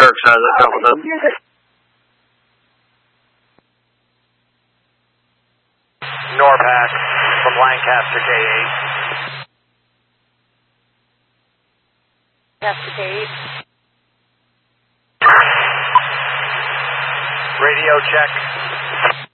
Turks has it. Trouble does. Norpac from Lancaster K8. Lancaster K8. Radio check.